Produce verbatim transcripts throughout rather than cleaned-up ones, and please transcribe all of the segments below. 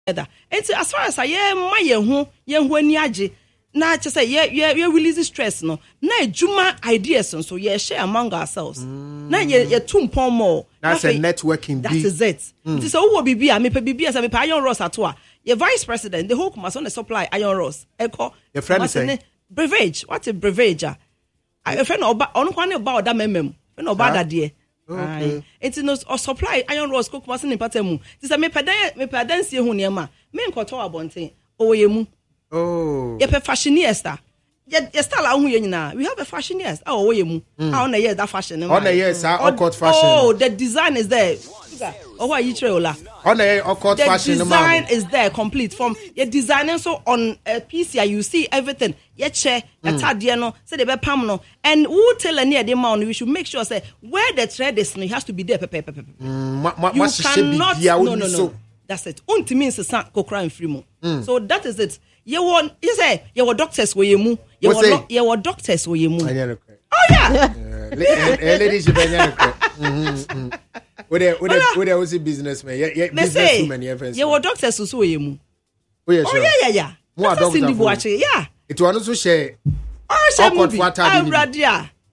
together. And as far as I am, my yehu, yehu ni aje. Na just say yeah yeah yeah release stress no. Na juma ideas so yeah share among ourselves. Mm. Na yeah yeah two pound more. That's a networking. That is it. Mm. It is a who be be a me pe be as a me pe iron rods atoa. Your vice president, the whole commerce on the supply iron rods. Echo. Your friend is saying beverage. What a beverage? A friend oba onu kwane about that memem. Friend oba that there. Okay. It's no or supply iron rods cook commerce in patemu. It is a me pe dan me pe dan see hu niema. Me nkoto abonten. Oyemu. Oh. Ye pe fashionista. Ye ye style hu ye nyina. We have a fashionista. Oh oyemu. Ah on the that fashion. On the yes, our occult fashion. Oh, the design is there. Oh why you treola. On the occult fashion. The design is there complete from your designing so on a P C I you see everything. Ye chair, a tadie no, say the be pam no. And who tell a near the amount we should make sure say where the thread is no, it has to be there. Pepe pepe pepe. You cannot no no no. That's it. Unti means a san kokra and free mo. So that is it. You want you say you were doctors where you mu. You were you were doctors where you mu. Oh yeah. Ladies, you mm-hmm. What they what they what they was a businessman. Yeah, yeah, businesswoman. Yeah, you were doctors who where you mu. Oh yeah, sure. Oh yeah, yeah, yeah. More doctors. Yeah. It was also share. Oh, share movie. I'm ready.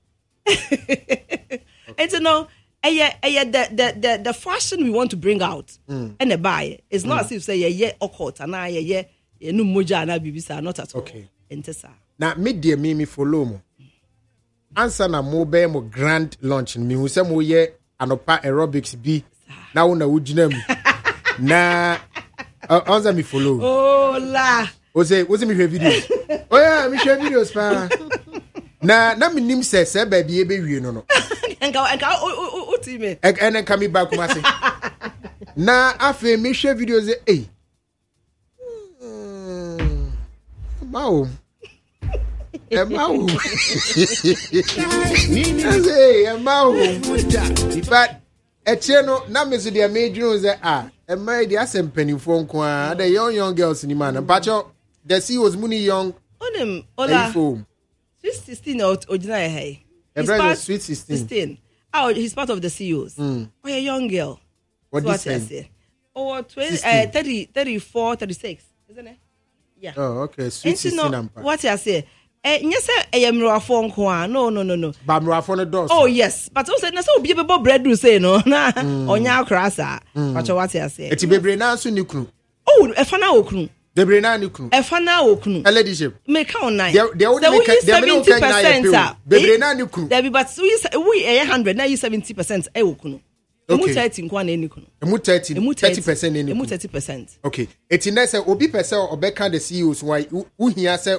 And you know. Uh, yeah, uh, yeah, the, the, the, the fashion we want to bring out mm. and the buy it's not mm. as if say yeah yeah occult and I yeah yeah no moja na bibisa not at all. Okay. Entesa. Now media me me follow mo. Answer na mo be mo grand launch me who say mo ye anopa aerobics bi na wo na wugina mu. Na answer me follow. Oh la. O say o say me share videos. Oh yeah, me share videos pa. Na na me nim say say ba bi e be wie no no. Enka enka o o o ti me. Enen ka me ba kuma se. Na afi me share videos e eh. Mawo. E mawo. Ni say e mawo. But e che no na me so de me dwunu say ah, e mai de asempanyfo nko a the young young girls ni man. Pacho the C E Os muni young. Onim ola. Sweet sixteen or original hey. He's part, Sweet sixteen. sixteen. Oh, he's part of the C E Os. Mm. Oh, a young girl. What do you say? Oh, twenty, uh, thirty, thirty-four, thirty-six, isn't it? Yeah. Oh, okay. Sweet and sixteen. No, what I say? Eh, yes, I am Rafon Kwan. No, no, no, no. But Rafon does. Oh, yes. But also, na so be able bread to say no. Na on your crassa. But what I say? It's be brain answer new crew. Oh, a fan okunu. The brain new crew. A fan okunu. A ladyship. Make count nine. They only make seventy percent. The brain new crew. There be but we a hundred. Now you seventy percent. Eh okunu. Okay. thirty in kwan eni kuno. Emu thirty. thirty percent eni. Emu thirty percent. Okay. Eti na say obi pese obeka the C E Os why u hia say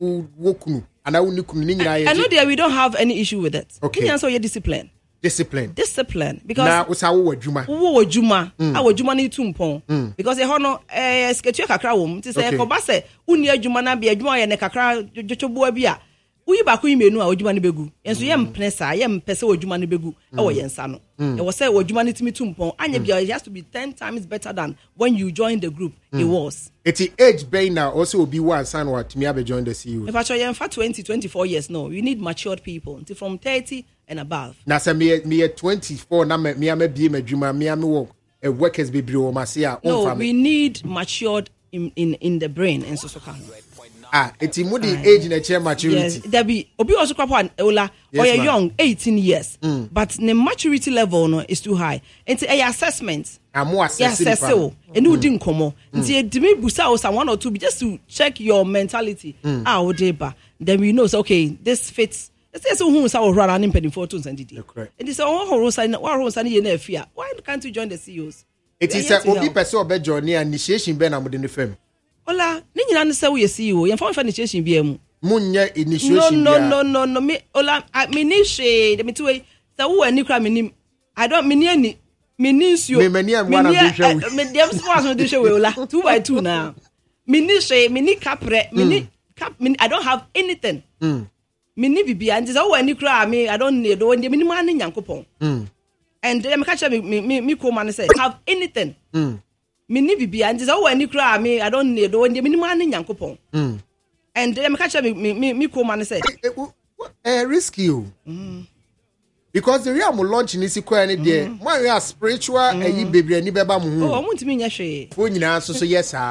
wo kunu ana wo ni kunu ni nyina ye. I know there we don't have any issue with it. Okay. Hia so your discipline. Discipline. Discipline because na usa wo adwuma. Wo adwuma. A wo adwuma ni tumpon. Because e ho no eh sketua kakra wo mti say ko ba say uni adwuma na be adwuma ye ne kakra dwotwobo bi a uyi ba ko yimenu a odwuma ne begu enso ye mpene sa ye mpese odwuma ne begu e wo ye nsa no e wo say odwuma ne timi tumpon anya bia it has to be ten times better than when you join the group. It was it's age being now also will be one son what to me have joined the C E O if actually in fact twenty twenty-four years no you need matured people until from thirty and above na say me me twenty-four na me me am be madwuma me am work a workers be bri o ma say a no we need matured in in in the brain and so so can ah it's moody age in a chair maturity. Yes, there be obi also kwapa ola or yes, young eighteen years mm. but the maturity level no is too high. It's a assessment. I'm more assessing. Yes, so and who didn't come. It's a dimi busa or someone or two just to check your mentality. Ah, o deba. Then we know so okay, this fits. Let's say so who say run running penny for two and did. Correct. And this oh ho sign what ho sign in fear. Why can't you join the C E Os? It is a obi person obe journey initiation be na mo de ne fam. Ola, ni nyina no say we C E O, yen fa initiation bia mu. Munya initiation bia. No, no, no, no, no. Me Ola, me ni hwe, de me to we. Say wo ani kra me nim. I don't me ni ani. Me ni nsuo. Me mani am one of the show. Me dem sports no do show we Ola. two by two now. Me ni hwe, me ni kapre, me ni cap, me I don't have anything. Mm. Me ni bibia, and say wo ani kra me I don't need do, me ni man nyankopon. Mm. And dem catch me me me ko man say have anything. Mm. Me ni bibia and say wo ani kra me I don't need do, me ni man nyankopon. Mm. And dem catch me me me ko man say eh risky o. Mm. because the real mo launch ni si kwa ni there mo a spiritual ayi bebre ni beba mo hu oh mo ntimi nya hwe fo nyina so so yes